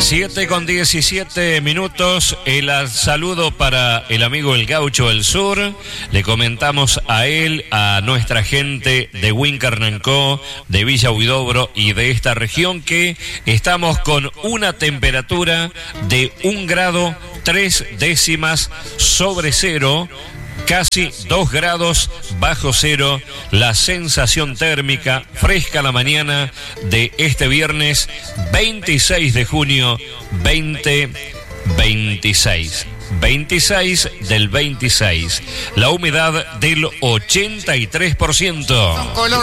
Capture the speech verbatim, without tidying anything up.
siete con diecisiete minutos, el saludo para el amigo El Gaucho del Sur. Le comentamos a él, a nuestra gente de Wincarnancó, de Villa Huidobro y de esta región, que estamos con una temperatura de un grado tres décimas sobre cero, casi dos grados bajo cero, la sensación térmica fresca la mañana de este viernes veintiséis de junio veinte veintiséis. veintiséis del veintiséis. La humedad del ochenta y tres por ciento.